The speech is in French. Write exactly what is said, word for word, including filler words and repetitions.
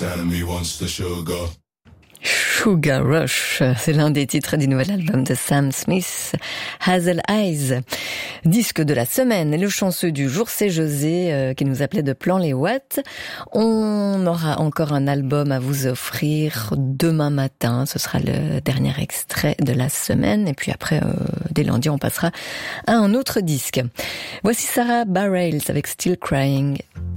telling me wants the sugar. Sugar Rush, c'est l'un des titres du nouvel album de Sam Smith, Hazel Eyes. Disque de la semaine et le chanceux du jour, c'est José euh, qui nous appelait de Plan-les-Ouates. On aura encore un album à vous offrir demain matin, ce sera le dernier extrait de la semaine et puis après, euh, dès lundi, on passera à un autre disque. Voici Sarah Bareilles avec Still Crying.